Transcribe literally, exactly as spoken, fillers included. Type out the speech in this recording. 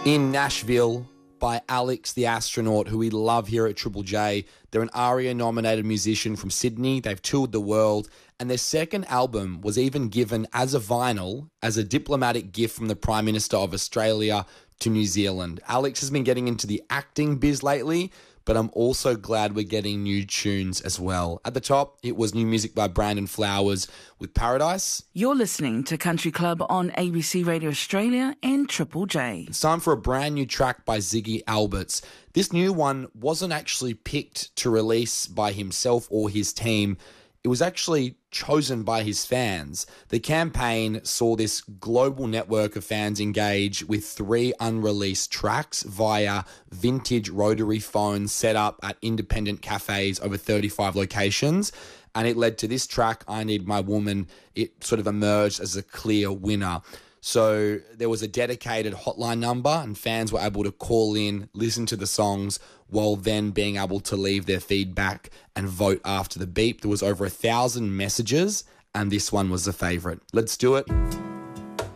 In Nashville by Alex the Astronaut, who we love here at Triple J. They're an ARIA-nominated musician from Sydney. They've toured the world, and their second album was even given as a vinyl as a diplomatic gift from the Prime Minister of Australia to New Zealand. Alex has been getting into the acting biz lately, but I'm also glad we're getting new tunes as well. At the top, it was new music by Brandon Flowers with Paradise. You're listening to Country Club on A B C Radio Australia and Triple J. It's time for a brand new track by Ziggy Alberts. This new one wasn't actually picked to release by himself or his team. It was actually chosen by his fans. The campaign saw this global network of fans engage with three unreleased tracks via vintage rotary phones set up at independent cafes over thirty-five locations. And it led to this track, I Need My Woman. It sort of emerged as a clear winner. So there was a dedicated hotline number and fans were able to call in, listen to the songs, while then being able to leave their feedback and vote after the beep. There was over a thousand messages and this one was the favourite. Let's do it.